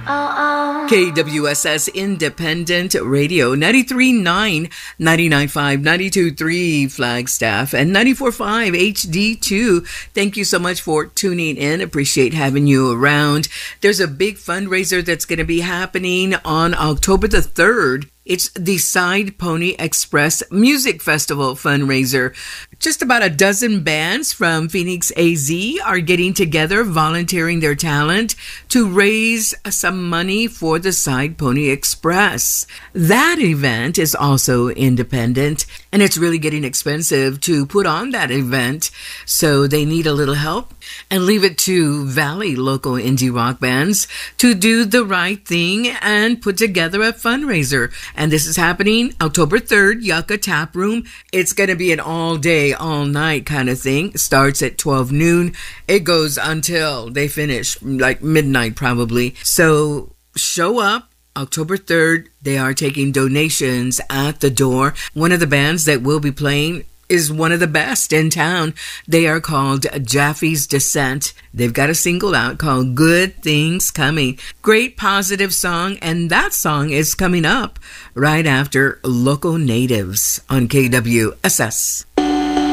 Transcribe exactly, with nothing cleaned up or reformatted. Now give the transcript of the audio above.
K W S S Independent Radio, ninety-three point nine, ninety-nine point five, ninety-two point three Flagstaff, and ninety-four point five H D two. Thank you so much for tuning in. Appreciate having you around. There's a big fundraiser that's going to be happening on October the third. It's the Side Pony Express Music Festival fundraiser. Just about a dozen bands from Phoenix, A Z are getting together, volunteering their talent to raise some money for the Side Pony Express. That event is also independent, and it's really getting expensive to put on that event, so they need a little help and leave it to Valley local indie rock bands to do the right thing and put together a fundraiser. And this is happening October third, Yucca Tap Room. It's going to be an all day, all night kind of thing. It starts at twelve noon. It goes until they finish, like midnight probably. So show up October third. They are taking donations at the door. One of the bands that will be playing is one of the best in town. They are called Jaffe's Descent. They've got a single out called Good Things Coming. Great positive song, and that song is coming up right after Local Natives on K W S S.